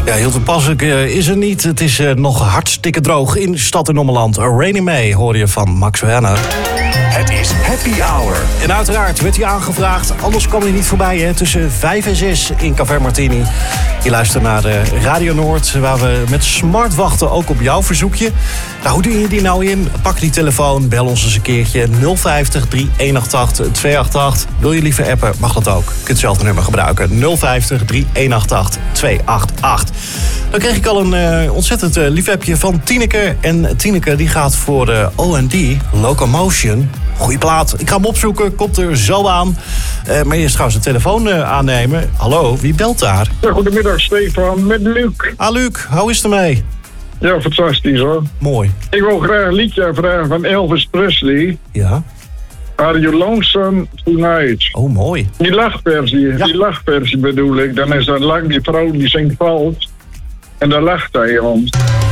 Ja, heel toepasselijk is het niet. Het is nog hartstikke droog in Stad en Ommeland. Rainy May hoor je van Max Werner. Het is Happy Hour. En uiteraard werd hij aangevraagd. Anders kwam hij niet voorbij hè, tussen 5 en 6 in Café Martini. Je luistert naar Radio Noord, waar we met smart wachten ook op jouw verzoekje. Nou, hoe doe je die nou in? Pak die telefoon, bel ons eens een keertje. 050 3188 288. Wil je liever appen? Mag dat ook. Je kunt hetzelfde nummer gebruiken. 050 3188 288. Dan kreeg ik al een ontzettend lief appje van Tineke. En Tineke die gaat voor de O&D, Locomotion. Goeie plaat. Ik ga hem opzoeken. Komt er zo aan. Maar eerst trouwens de telefoon aannemen. Hallo, wie belt daar? Ja, goedemiddag Stefan, met Luc. Ah Luc, hoe is het ermee? Ja, fantastisch hoor. Mooi. Ik wil graag een liedje vragen van Elvis Presley. Ja. Are You Lonesome Tonight? Oh, mooi. Die lachversie bedoel ik. Dan is dat lang die vrouw die zingt vals. En daar lacht hij om.